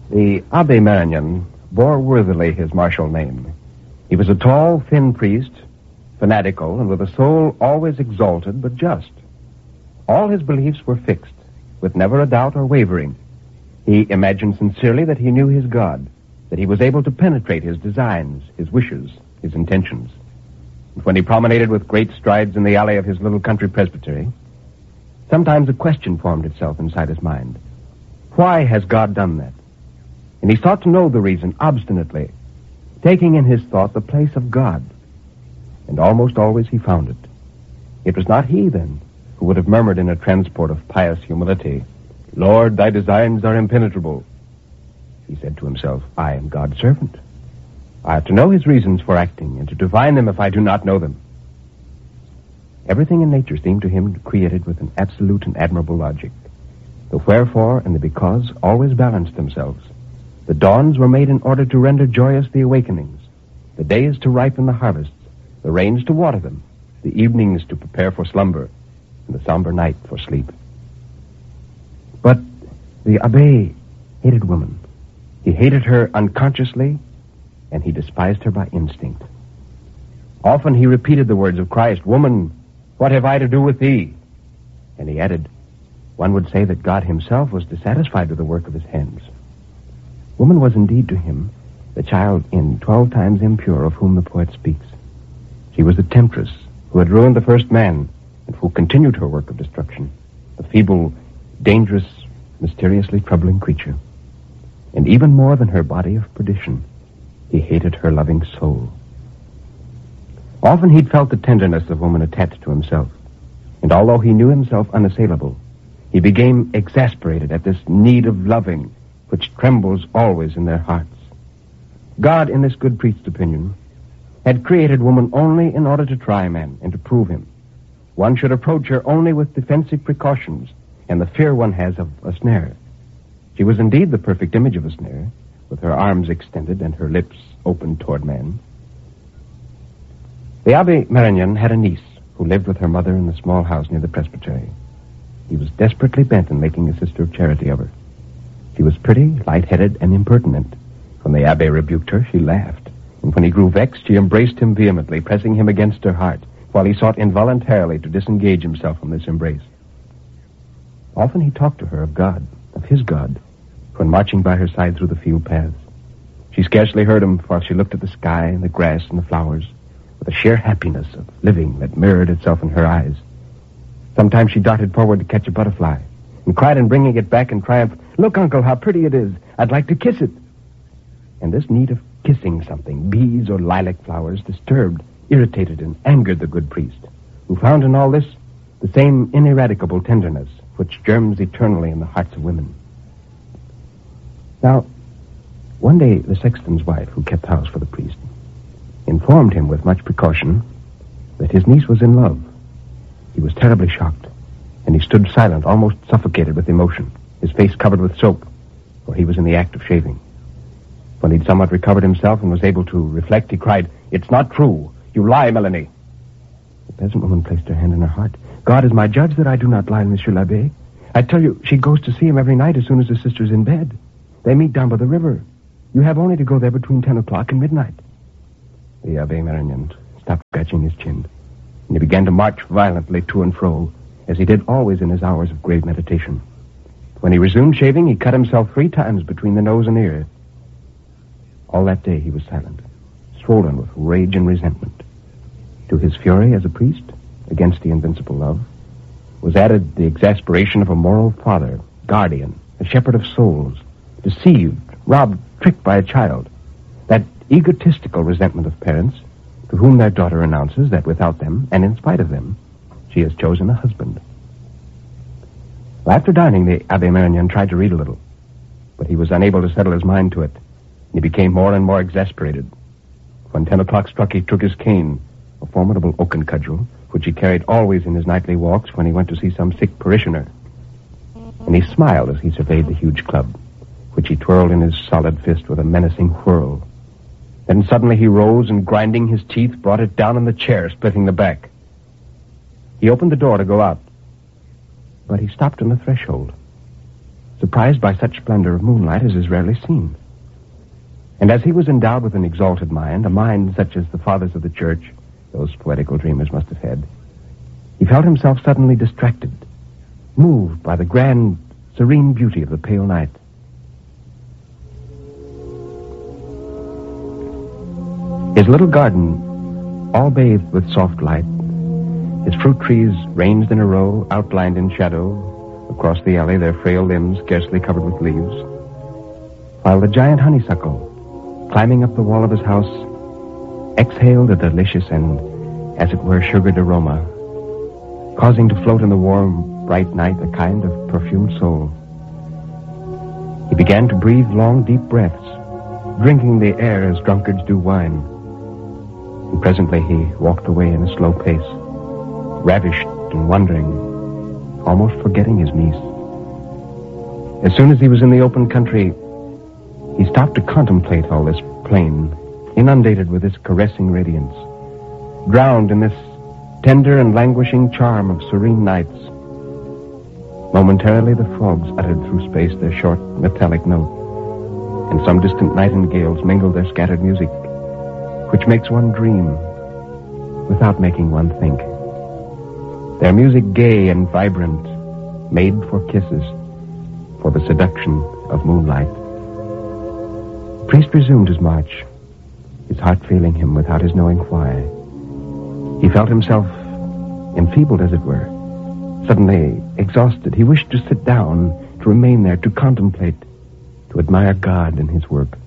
The Abbé Marignan bore worthily his martial name. He was a tall, thin priest, fanatical, and with a soul always exalted but just. All his beliefs were fixed, with never a doubt or wavering. He imagined sincerely that he knew his God, that he was able to penetrate his designs, his wishes, his intentions. And when he promenaded with great strides in the alley of his little country presbytery, sometimes a question formed itself inside his mind. Why has God done that? And he sought to know the reason obstinately, taking in his thought the place of God. And almost always he found it. It was not he, then, who would have murmured in a transport of pious humility, "Lord, thy designs are impenetrable." He said to himself, "I am God's servant. I have to know his reasons for acting and to divine them if I do not know them." Everything in nature seemed to him created with an absolute and admirable logic. The wherefore and the because always balanced themselves. The dawns were made in order to render joyous the awakenings, the days to ripen the harvests, the rains to water them, the evenings to prepare for slumber, and the somber night for sleep. But the Abbé hated woman. He hated her unconsciously, and he despised her by instinct. Often he repeated the words of Christ, "Woman, what have I to do with thee?" And he added, one would say that God himself was dissatisfied with the work of his hands. Woman was indeed to him the child in 12 times impure of whom the poet speaks. She was the temptress who had ruined the first man and who continued her work of destruction, a feeble, dangerous, mysteriously troubling creature. And even more than her body of perdition, he hated her loving soul. Often he'd felt the tenderness of woman attached to himself, and although he knew himself unassailable, he became exasperated at this need of loving which trembles always in their hearts. God, in this good priest's opinion, had created woman only in order to try man and to prove him. One should approach her only with defensive precautions and the fear one has of a snare. She was indeed the perfect image of a snare, with her arms extended and her lips open toward man. The Abbé Marignan had a niece who lived with her mother in the small house near the presbytery. He was desperately bent on making a sister of charity of her. She was pretty, light-headed, and impertinent. When the Abbé rebuked her, she laughed, and when he grew vexed, she embraced him vehemently, pressing him against her heart, while he sought involuntarily to disengage himself from this embrace. Often he talked to her of God, of his God, when marching by her side through the field paths. She scarcely heard him while she looked at the sky and the grass and the flowers, with a sheer happiness of living that mirrored itself in her eyes. Sometimes she darted forward to catch a butterfly, and cried in bringing it back in triumph, "Look, Uncle, how pretty it is. I'd like to kiss it." And this need of kissing something, bees or lilac flowers, disturbed, irritated, and angered the good priest, who found in all this the same ineradicable tenderness which germs eternally in the hearts of women. Now, one day the sexton's wife, who kept house for the priest, informed him with much precaution that his niece was in love. He was terribly shocked, and he stood silent, almost suffocated with emotion, his face covered with soap, for he was in the act of shaving. When he'd somewhat recovered himself and was able to reflect, he cried, "It's not true. You lie, Melanie." The peasant woman placed her hand on her heart. "God is my judge that I do not lie, Monsieur l'Abbé. I tell you, she goes to see him every night as soon as the sister's in bed. They meet down by the river. You have only to go there between 10 o'clock and midnight." The Abbé Marignan stopped scratching his chin, and he began to march violently to and fro, as he did always in his hours of grave meditation. When he resumed shaving, he cut himself 3 times between the nose and ear. All that day he was silent, swollen with rage and resentment. To his fury as a priest against the invincible love was added the exasperation of a moral father, guardian, a shepherd of souls, deceived, robbed, tricked by a child. That egotistical resentment of parents to whom their daughter announces that without them, and in spite of them, she has chosen a husband. Well, after dining, the Abbé Marignan tried to read a little, but he was unable to settle his mind to it. He became more and more exasperated. When 10 o'clock struck, he took his cane, a formidable oaken cudgel, which he carried always in his nightly walks when he went to see some sick parishioner. And he smiled as he surveyed the huge club, which he twirled in his solid fist with a menacing whirl. Then suddenly he rose and, grinding his teeth, brought it down on the chair, splitting the back. He opened the door to go out, but he stopped on the threshold. surprised by such splendor of moonlight as is rarely seen. And as he was endowed with an exalted mind, a mind such as the fathers of the church, those poetical dreamers, must have had, he felt himself suddenly distracted, moved by the grand, serene beauty of the pale night. His little garden, all bathed with soft light, his fruit trees ranged in a row, outlined in shadow, across the alley, their frail limbs scarcely covered with leaves, while the giant honeysuckle, climbing up the wall of his house, exhaled a delicious and, as it were, sugared aroma, causing to float in the warm, bright night a kind of perfumed soul. He began to breathe long, deep breaths, drinking the air as drunkards do wine. And presently he walked away in a slow pace, ravished and wondering, almost forgetting his niece. As soon as he was in the open country, he stopped to contemplate all this plain, inundated with its caressing radiance, drowned in this tender and languishing charm of serene nights. Momentarily the frogs uttered through space their short, metallic note, and some distant nightingales mingled their scattered music, which makes one dream without making one think. Their music gay and vibrant, made for kisses, for the seduction of moonlight. The priest resumed his march, his heart failing him without his knowing why. He felt himself enfeebled, as it were, suddenly exhausted. He wished to sit down, to remain there, to contemplate, to admire God and his work.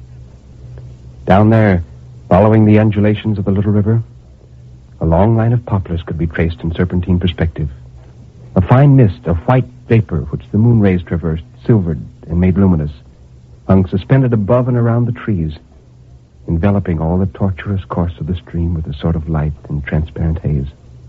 Down there, following the undulations of the little river, a long line of poplars could be traced in serpentine perspective. A fine mist of white vapor, which the moon rays traversed, silvered and made luminous, hung suspended above and around the trees, enveloping all the tortuous course of the stream with a sort of light and transparent haze.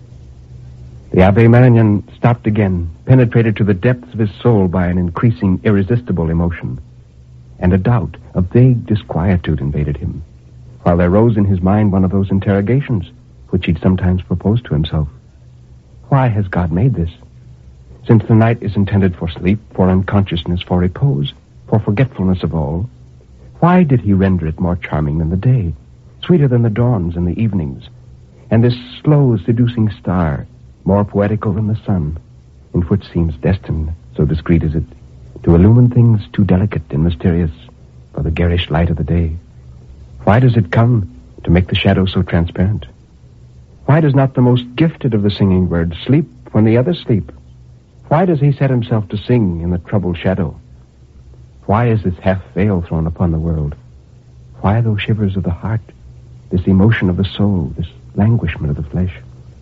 The Abbe Marignan stopped again, penetrated to the depths of his soul by an increasing, irresistible emotion, and a doubt, a vague disquietude invaded him, while there rose in his mind one of those interrogations which he'd sometimes proposed to himself. Why has God made this? Since the night is intended for sleep, for unconsciousness, for repose, for forgetfulness of all, why did he render it more charming than the day, sweeter than the dawns and the evenings, and this slow, seducing star, more poetical than the sun, in which seems destined, so discreet is it, to illumine things too delicate and mysterious for the garish light of the day? Why does it come to make the shadows so transparent? Why does not the most gifted of the singing birds sleep when the others sleep? Why does he set himself to sing in the troubled shadow? Why is this half veil thrown upon the world? Why those shivers of the heart, this emotion of the soul, this languishment of the flesh?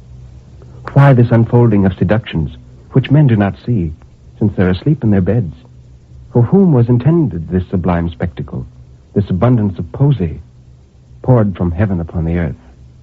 Why this unfolding of seductions, which men do not see, since they're asleep in their beds? For whom was intended this sublime spectacle, this abundance of poesy, poured from heaven upon the earth?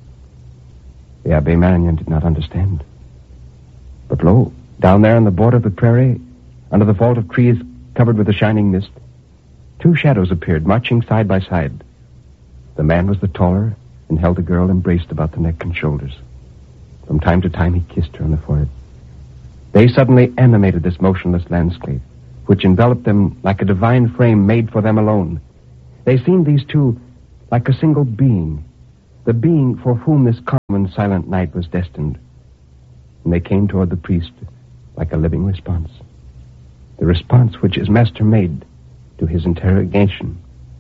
The Abbe Marignan did not understand. But lo, down there on the border of the prairie, under the vault of trees covered with a shining mist, two shadows appeared, marching side by side. The man was the taller and held the girl embraced about the neck and shoulders. From time to time he kissed her on the forehead. They suddenly animated this motionless landscape, which enveloped them like a divine frame made for them alone. They seemed, these two, like a single being, the being for whom this calm and silent night was destined. And they came toward the priest like a living response, the response which his master made to his interrogation.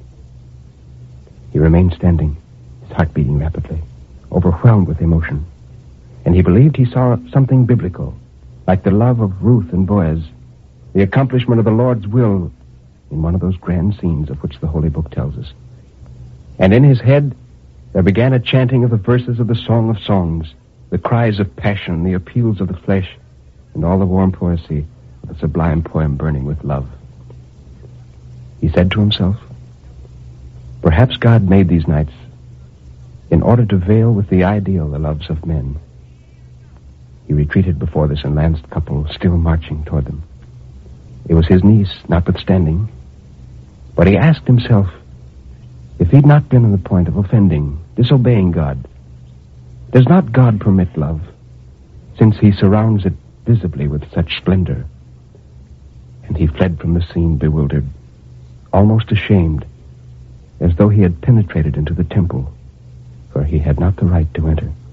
He remained standing, his heart beating rapidly, overwhelmed with emotion, and he believed he saw something biblical, like the love of Ruth and Boaz, the accomplishment of the Lord's will in one of those grand scenes of which the Holy Book tells us. And in his head there began a chanting of the verses of the Song of Songs, the cries of passion, the appeals of the flesh, and all the warm poesy of a sublime poem burning with love. He said to himself, perhaps God made these nights in order to veil with the ideal the loves of men. He retreated before this enlanced couple, still marching toward them. It was his niece, notwithstanding, but he asked himself if he'd not been on the point of offending, disobeying God. Does not God permit love, since he surrounds it visibly with such splendor? And he fled from the scene bewildered, almost ashamed, as though he had penetrated into the temple, where he had not the right to enter.